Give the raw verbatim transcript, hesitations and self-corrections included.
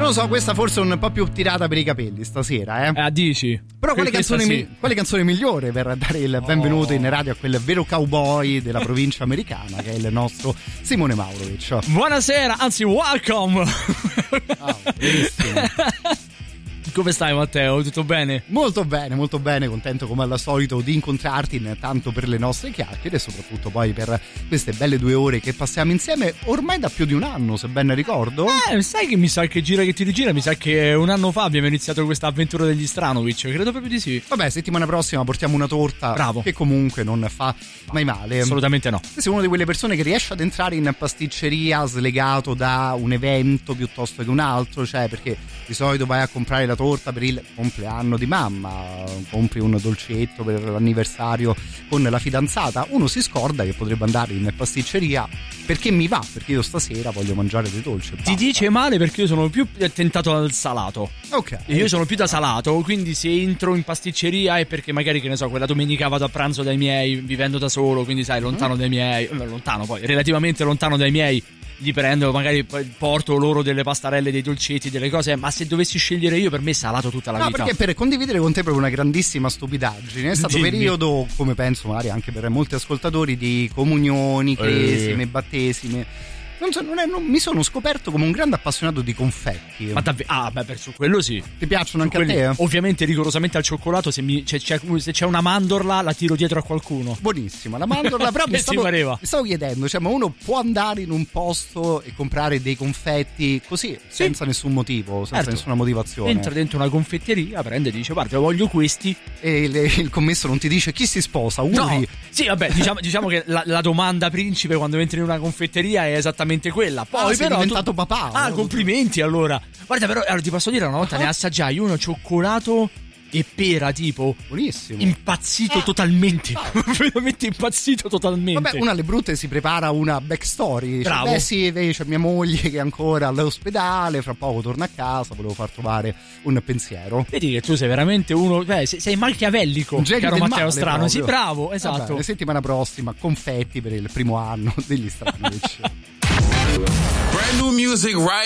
Non lo so, questa forse è un po' più tirata per i capelli stasera, eh? Eh, dici. Però quale canzone, sì. mi, quale canzone migliore per dare il benvenuto in radio a quel vero cowboy della provincia americana che è il nostro Simone Maurovic. Buonasera, anzi welcome. Oh, benissimo. Come stai Matteo? Tutto bene? Molto bene, molto bene, contento come al solito di incontrarti intanto per le nostre chiacchiere e soprattutto poi per queste belle due ore che passiamo insieme ormai da più di un anno, se ben ricordo. Eh, sai che mi sa che gira che ti rigira, mi sa che un anno fa abbiamo iniziato questa avventura degli Stranovic, credo proprio di sì. Vabbè, settimana prossima portiamo una torta. Bravo. Che comunque non fa mai male. Assolutamente no. Se sei una di quelle persone che riesce ad entrare in pasticceria slegato da un evento piuttosto che un altro, cioè perché di solito vai a comprare la torta per il compleanno di mamma, compri un dolcetto per l'anniversario con la fidanzata, uno si scorda che potrebbe andare in pasticceria perché mi va, perché io stasera voglio mangiare dei dolci. Ti basta. dice male perché io sono più tentato al salato. Ok. Io sono più da salato, quindi se entro in pasticceria è perché magari, che ne so, quella domenica vado a pranzo dai miei, vivendo da solo, quindi sai, lontano mm. dai miei, lontano poi, relativamente lontano dai miei, gli prendo, magari porto loro delle pastarelle, dei dolcetti, delle cose, ma se dovessi scegliere io, per me salato tutta la no, vita. No, perché per condividere con te proprio una grandissima stupidaggine, è stato Dimmi. periodo, come penso magari anche per molti ascoltatori, di comunioni, cresime, eh. battesime. Non, so, non, è, non mi sono scoperto come un grande appassionato di confetti. Ma davvero? Ah, beh, per su quello sì. Ti piacciono su anche quelli, a te? Ovviamente rigorosamente al cioccolato. Se, mi, c'è, c'è, se c'è una mandorla la tiro dietro a qualcuno. Buonissima la mandorla. Però mi, stavo, mi stavo chiedendo, cioè, ma uno può andare in un posto e comprare dei confetti così, sì. senza nessun motivo, senza certo. nessuna motivazione? Entra dentro una confetteria, prende e dice guarda, voglio questi. E le, il commesso non ti dice chi si sposa, Uri? No. Sì, vabbè, diciamo, diciamo che la, la domanda principe quando entri in una confetteria è esattamente quella. Poi Ah, sei però diventato tu... papà. Ah, complimenti allora. Guarda, però allora, ti posso dire, una volta uh-huh. ne assaggiai uno cioccolato e pera, tipo. Buonissimo. Impazzito ah. totalmente. Ah. Veramente impazzito totalmente. Vabbè, una alle brutte si prepara una backstory. Bravo. Cioè, beh sì, c'è mia moglie che è ancora all'ospedale, fra poco torna a casa, volevo far trovare un pensiero. Vedi che tu sei veramente uno, beh, sei, sei machiavellico, caro Matteo Strano. Proprio. Sì, bravo, esatto. Vabbè, settimana prossima confetti per il primo anno degli Stranovic. Brand new music right